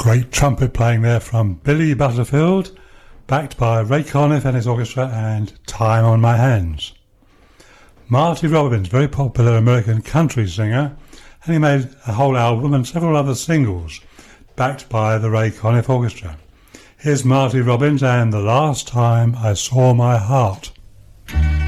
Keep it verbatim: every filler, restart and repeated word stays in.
Great trumpet playing there from Billy Butterfield, backed by Ray Conniff and his orchestra, and Time on My Hands. Marty Robbins, very popular American country singer, and he made a whole album and several other singles, backed by the Ray Conniff Orchestra. Here's Marty Robbins and The Last Time I Saw My Heart.